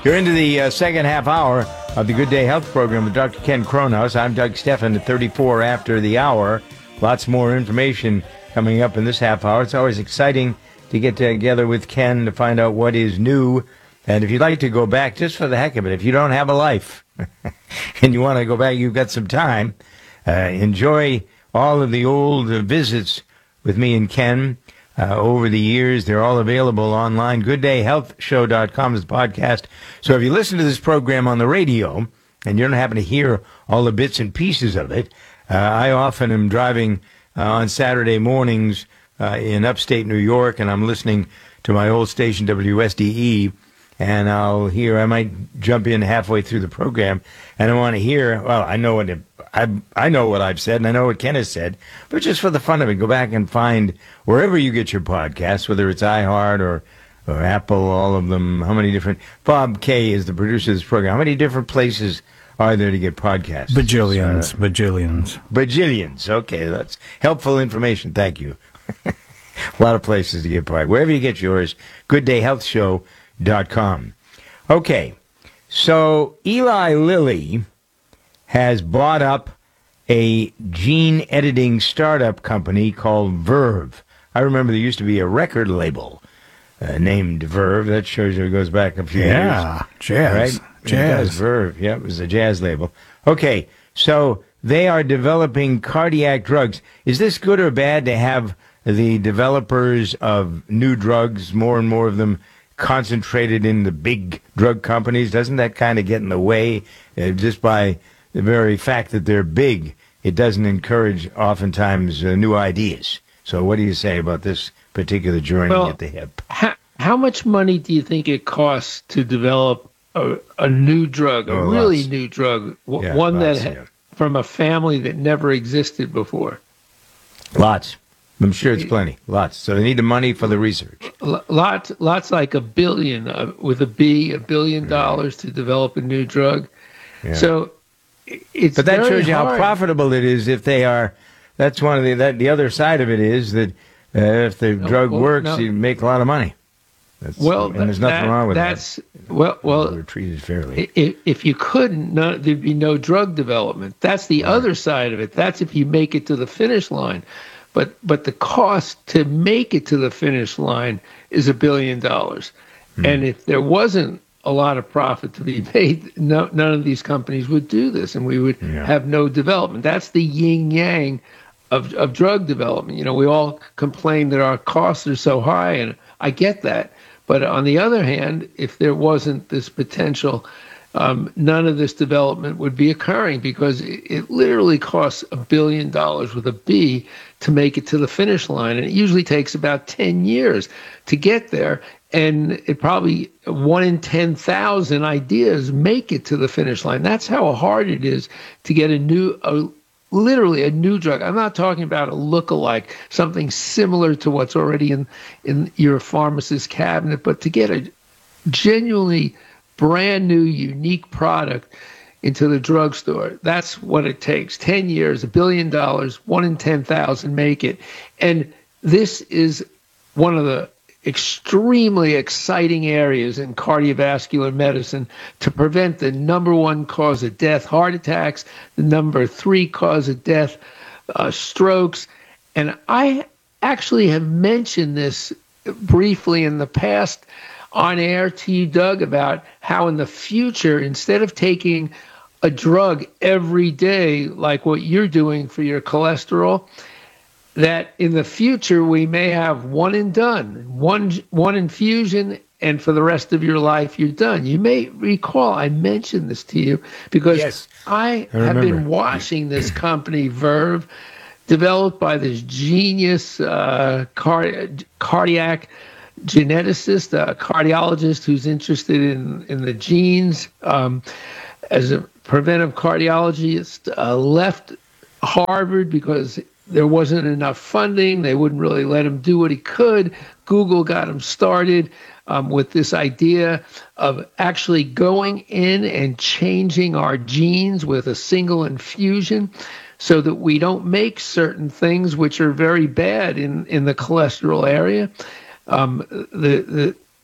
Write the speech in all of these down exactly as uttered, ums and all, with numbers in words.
You're into the uh, second half hour of the Good Day Health program with Doctor Ken Cronhaus. I'm Doug Stephan at thirty-four after the hour. Lots more information coming up in this half hour. It's always exciting to get together with Ken to find out what is new. And if you'd like to go back, just for the heck of it, if you don't have a life and you want to go back, you've got some time, uh, enjoy all of the old uh, visits with me and Ken uh, over the years. They're all available online. good day health show dot com is the podcast. So if you listen to this program on the radio and you don't happen to hear all the bits and pieces of it, uh, I often am driving uh, on Saturday mornings uh, in upstate New York, and I'm listening to my old station, W S D E, and I'll hear, I might jump in halfway through the program, and I want to hear, well, I know what it, I I know what I've said, and I know what Ken has said, but just for the fun of it, go back and find wherever you get your podcasts, whether it's iHeart or, or Apple, all of them, how many different, Bob Kay is the producer of this program, how many different places are there to get podcasts? Bajillions, uh, bajillions. Bajillions, okay, that's helpful information, thank you. A lot of places to get podcasts. Wherever you get yours, good day health show dot com. Okay, so Eli Lilly has bought up a gene editing startup company called Verve. I remember there used to be a record label uh, named Verve. That shows you it goes back a few yeah, years. Jazz. Right? Jazz. Verve. Yeah, it was a jazz label. Okay, so they are developing cardiac drugs. Is this good or bad to have the developers of new drugs, more and more of them, concentrated in the big drug companies? Doesn't that kind of get in the way uh, just by the very fact that they're big? It doesn't encourage oftentimes uh, new ideas. So what do you say about this particular journey well, at the hip? How, how much money do you think it costs to develop a, a new drug, a oh, really lots. new drug, w- yeah, one lots, that yeah. from a family that never existed before? Lots. I'm sure it's plenty. Lots. So they need the money for the research. Lots, lots like a billion, uh, with a B, a billion dollars to develop a new drug. Yeah. So it's But that very shows you how hard. profitable it is if they are. That's one of the, that, the other side of it is that uh, if the No, drug well, works, no. you make a lot of money. That's, Well, and there's nothing that, wrong with that's, that. Well, well, We're treated fairly. If, if you couldn't, no, there'd be no drug development. That's the Right. other side of it. That's if you make it to the finish line. But but the cost to make it to the finish line is a billion dollars. Hmm. And if there wasn't a lot of profit to be made, no, none of these companies would do this, and we would Yeah. have no development. That's the yin yang of of drug development. You know, we all complain that our costs are so high, and I get that. But on the other hand, if there wasn't this potential, um, none of this development would be occurring, because it, it literally costs a billion dollars with a B to make it to the finish line. And it usually takes about ten years to get there. And it probably one in ten thousand ideas make it to the finish line. That's how hard it is to get a new, a, literally a new drug. I'm not talking about a look-alike, something similar to what's already in, in your pharmacist's cabinet, but to get a genuinely brand new, unique product into the drugstore. That's what it takes. ten years, a billion dollars, one in ten thousand make it. And this is one of the extremely exciting areas in cardiovascular medicine to prevent the number one cause of death, heart attacks, the number three cause of death, uh, strokes. And I actually have mentioned this briefly in the past on air to you, Doug, about how in the future, instead of taking a drug every day like what you're doing for your cholesterol, that in the future we may have one and done, one one infusion, and for the rest of your life you're done. You may recall I mentioned this to you because Yes, I, I have remember. been watching this company, Verve, developed by this genius uh, card- cardiac geneticist, a cardiologist who's interested in, in the genes. Um, as a preventive cardiologist, uh, left Harvard because there wasn't enough funding. They wouldn't really let him do what he could. Google got him started um, with this idea of actually going in and changing our genes with a single infusion so that we don't make certain things which are very bad in, in the cholesterol area. Um, the, the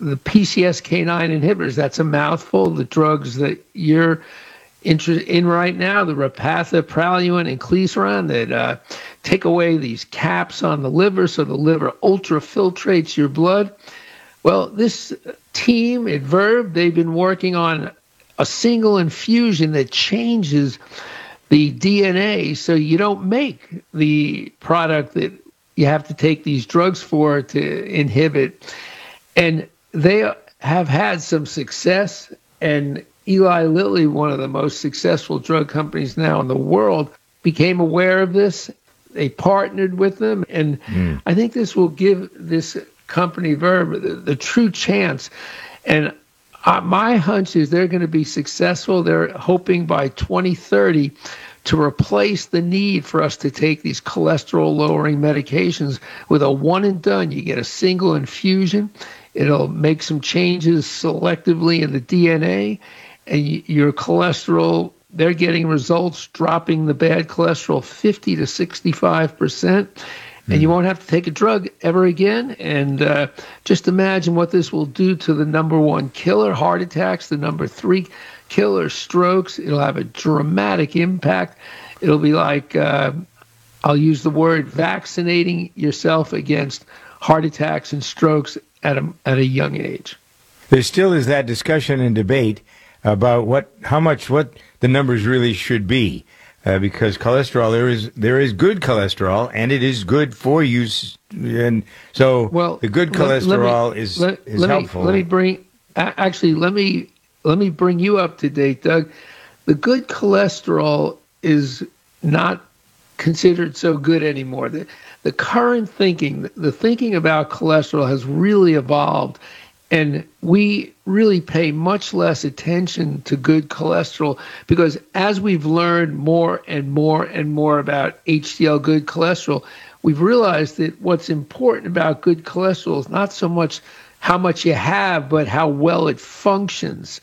the P C S K nine inhibitors. That's a mouthful. The drugs that you're interested in right now, the Repatha, Praluent, and Inclisiran, that uh, take away these caps on the liver, so the liver ultrafiltrates your blood. Well, this team at Verve, they've been working on a single infusion that changes the D N A so you don't make the product that you have to take these drugs for to inhibit. And they have had some success, and Eli Lilly, one of the most successful drug companies now in the world, became aware of this. They partnered with them, and mm. I think this will give this company Verve the, the true chance. And uh, my hunch is they're going to be successful. They're hoping by twenty thirty to replace the need for us to take these cholesterol-lowering medications with a one-and-done. You get a single infusion. It'll make some changes selectively in the D N A, and your cholesterol, they're getting results dropping the bad cholesterol fifty to sixty-five percent, and mm. you won't have to take a drug ever again. And uh, just imagine what this will do to the number one killer, heart attacks, the number three killer, strokes. It'll have a dramatic impact. It'll be like, uh, I'll use the word, vaccinating yourself against heart attacks and strokes at a, at a young age. There still is that discussion and debate about what, how much, what the numbers really should be, uh, because cholesterol, there is there is good cholesterol, and it is good for you, and so well, the good let, cholesterol let me, is let, is let helpful. Me, let me bring actually let me let me bring you up to date, Doug. The good cholesterol is not considered so good anymore. The, the current thinking, the thinking about cholesterol has really evolved, and we really pay much less attention to good cholesterol because as we've learned more and more and more about H D L good cholesterol, we've realized that what's important about good cholesterol is not so much how much you have, but how well it functions.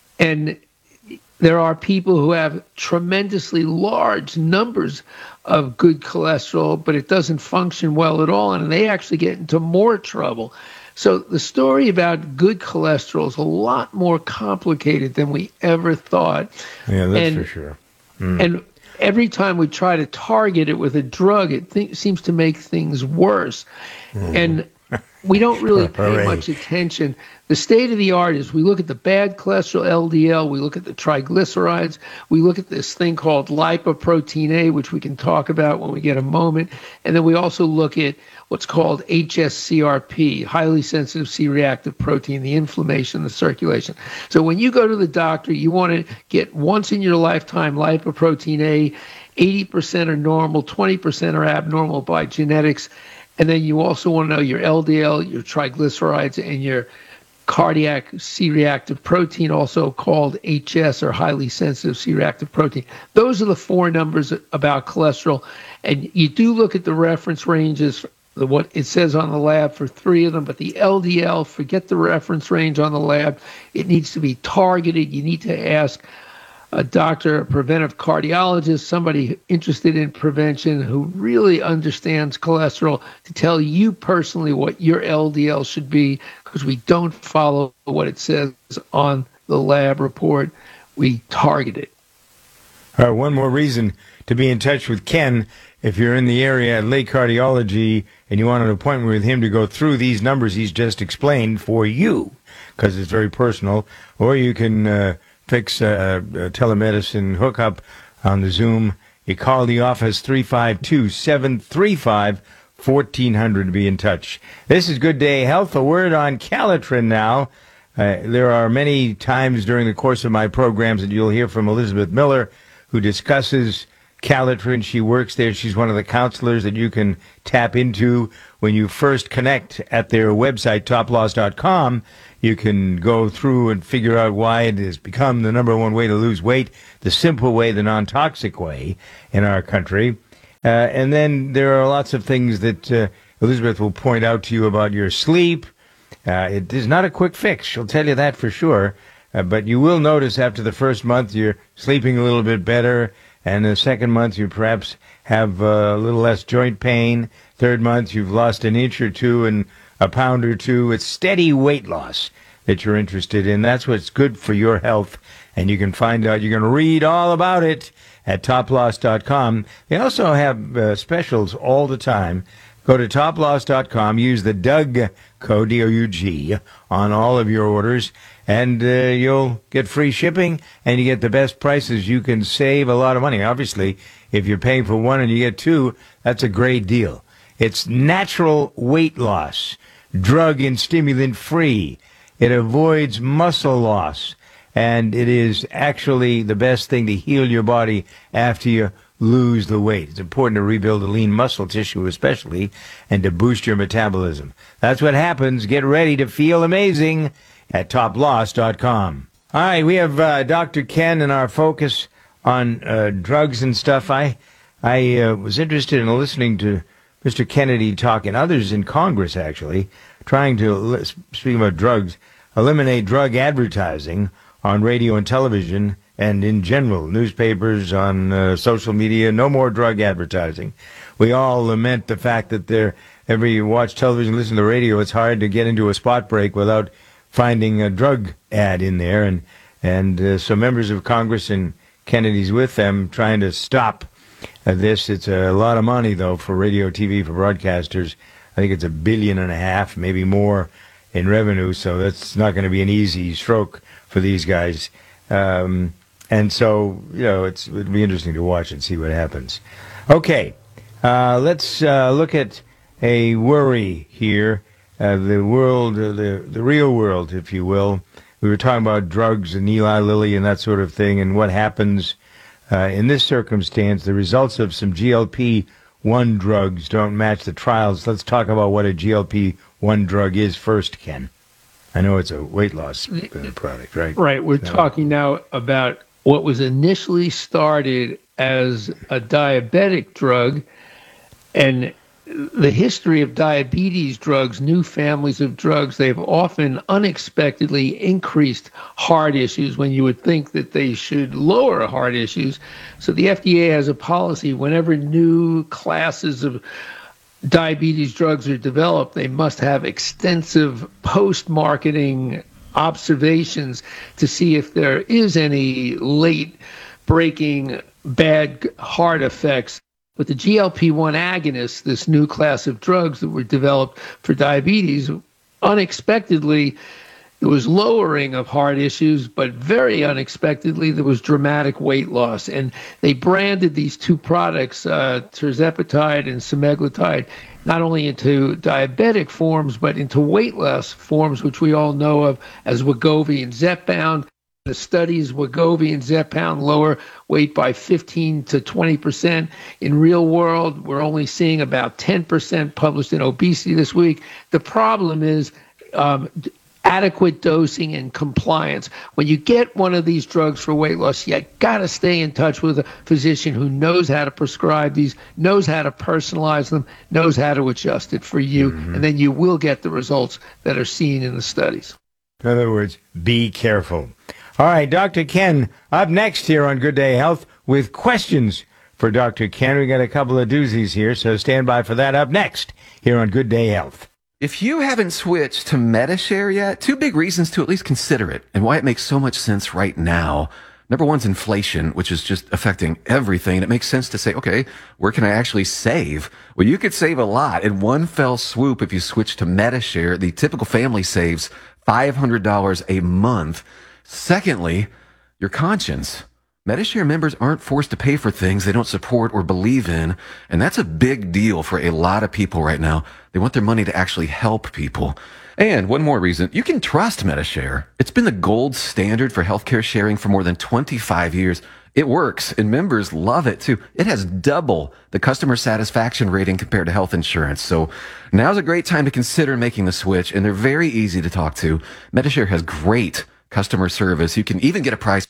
And there are people who have tremendously large numbers of good cholesterol, but it doesn't function well at all, and they actually get into more trouble. So the story about good cholesterol is a lot more complicated than we ever thought. Yeah, that's and, for sure. Mm. And every time we try to target it with a drug, it th- seems to make things worse. Mm. And we don't really pay Hooray. much attention. The state of the art is we look at the bad cholesterol, L D L, we look at the triglycerides, we look at this thing called lipoprotein A, which we can talk about when we get a moment, and then we also look at what's called H S C R P, highly sensitive C-reactive protein, the inflammation, the circulation. So when you go to the doctor, you want to get once in your lifetime lipoprotein A, eighty percent are normal, twenty percent are abnormal by genetics. And then you also want to know your L D L, your triglycerides, and your cardiac C-reactive protein, also called H S, or highly sensitive C-reactive protein. Those are the four numbers about cholesterol. And you do look at the reference ranges, what it says on the lab for three of them, but the L D L, forget the reference range on the lab. It needs to be targeted. You need to ask a doctor, a preventive cardiologist, somebody interested in prevention who really understands cholesterol to tell you personally what your L D L should be, because we don't follow what it says on the lab report. We target it. All right, one more reason to be in touch with Ken if you're in the area at Lake Cardiology and you want an appointment with him to go through these numbers he's just explained for you, because it's very personal, or you can uh, fix a, a telemedicine hookup on the Zoom. You call the office, three five two, seven three five, one four zero zero to be in touch. This is Good Day Health. A word on Calitrin now. Uh, there are many times during the course of my programs that you'll hear from Elizabeth Miller, who discusses Calitrin. She works there. She's one of the counselors that you can tap into when you first connect at their website, top loss dot com. You can go through and figure out why it has become the number one way to lose weight, the simple way, the non-toxic way in our country. Uh, and then there are lots of things that uh, Elizabeth will point out to you about your sleep. Uh, it is not a quick fix, she'll tell you that for sure. Uh, but you will notice after the first month you're sleeping a little bit better, and the second month you perhaps have uh, a little less joint pain. Third month you've lost an inch or two, and a pound or two. It's steady weight loss that you're interested in. That's what's good for your health. And you can find out, you're going to read all about it at top loss dot com. They also have uh, specials all the time. Go to top loss dot com, use the Doug code, D O U G, on all of your orders, and uh, you'll get free shipping, and you get the best prices. You can save a lot of money. Obviously, if you're paying for one and you get two, that's a great deal. It's natural weight loss, drug and stimulant free. It avoids muscle loss, and it is actually the best thing to heal your body after you lose the weight. It's important to rebuild the lean muscle tissue especially, and to boost your metabolism. That's what happens. Get ready to feel amazing at top loss dot com. All right, we have uh, Doctor Ken and our focus on uh, drugs and stuff. I I uh, was interested in listening to Mister Kennedy talk, and others in Congress actually, trying to, speaking about drugs, eliminate drug advertising on radio and television, and in general, newspapers, on uh, social media. No more drug advertising. We all lament the fact that there, every you watch television, listen to radio, it's hard to get into a spot break without finding a drug ad in there. And and uh, so members of Congress and Kennedy's with them trying to stop uh, this. It's a lot of money, though, for radio, T V, for broadcasters. I think it's a billion and a half, maybe more, in revenue. So that's not going to be an easy stroke for these guys. Um, and so, you know, it's, it'll be interesting to watch and see what happens. Okay, uh, let's uh, look at a worry here. Uh, the world, uh, the, the real world, if you will. We were talking about drugs and Eli Lilly and that sort of thing, and what happens uh, in this circumstance. The results of some G L P one drugs don't match the trials. Let's talk about what a G L P one drug is first, Ken. I know it's a weight loss uh, product, right? Right. We're no. talking now about what was initially started as a diabetic drug, and the history of diabetes drugs, new families of drugs, they've often unexpectedly increased heart issues when you would think that they should lower heart issues. So the F D A has a policy whenever new classes of diabetes drugs are developed, they must have extensive post-marketing observations to see if there is any late-breaking bad heart effects. But the G L P one agonists, this new class of drugs that were developed for diabetes, unexpectedly, there was lowering of heart issues, but very unexpectedly, there was dramatic weight loss. And they branded these two products, uh, tirzepatide and semaglutide, not only into diabetic forms, but into weight loss forms, which we all know of as Wegovy and Zepbound. The studies, Wegovy and Zepbound, lower weight by fifteen to twenty percent. In real world, we're only seeing about ten percent published in Obesity this week. The problem is um, adequate dosing and compliance. When you get one of these drugs for weight loss, you got to stay in touch with a physician who knows how to prescribe these, knows how to personalize them, knows how to adjust it for you, mm-hmm. and then you will get the results that are seen in the studies. In other words, be careful. All right, Doctor Ken, up next here on Good Day Health with questions for Doctor Ken. We got a couple of doozies here, so stand by for that. Up next here on Good Day Health. If you haven't switched to Medi-Share yet, two big reasons to at least consider it and why it makes so much sense right now. Number one's inflation, which is just affecting everything. And it makes sense to say, okay, where can I actually save? Well, you could save a lot in one fell swoop if you switch to Medi-Share. The typical family saves five hundred dollars a month. Secondly, your conscience. Medi-Share members aren't forced to pay for things they don't support or believe in, and that's a big deal for a lot of people right now. They want their money to actually help people. And one more reason, you can trust Medi-Share. It's been the gold standard for healthcare sharing for more than twenty-five years. It works, and members love it too. It has double the customer satisfaction rating compared to health insurance. So now's a great time to consider making the switch, and they're very easy to talk to. Medi-Share has great customer service. You can even get a price